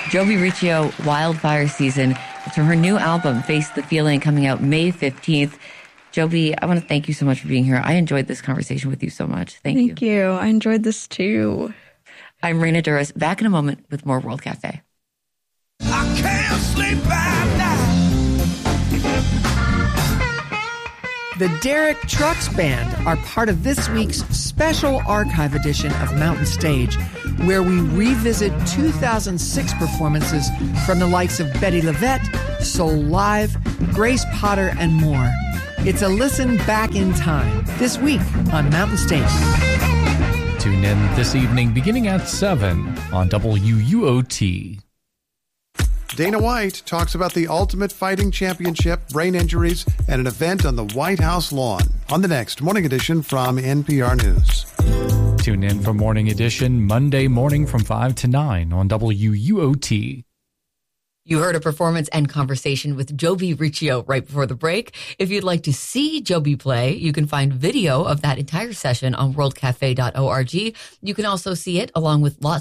Joby Riccio, Wildfire Season. It's from her new album, Face the Feeling, coming out May 15th. Joby, I want to thank you so much for being here. I enjoyed this conversation with you so much. Thank you. Thank you. I enjoyed this too. I'm Raina Duras. Back in a moment with more World Cafe. I can't sleep at night. The Derek Trucks Band are part of this week's special archive edition of Mountain Stage, where we revisit 2006 performances from the likes of Betty LaVette, Soul Live, Grace Potter, and more. It's a listen back in time this week on Mountain Stage. Tune in this evening beginning at 7 on WUOT. Dana White talks about the Ultimate Fighting Championship, brain injuries, and an event on the White House lawn on the next Morning Edition from NPR News. Tune in for Morning Edition Monday morning from 5 to 9 on WUOT. You heard a performance and conversation with Joby Riccio right before the break. If you'd like to see Joby play, you can find video of that entire session on worldcafe.org. You can also see it along with lots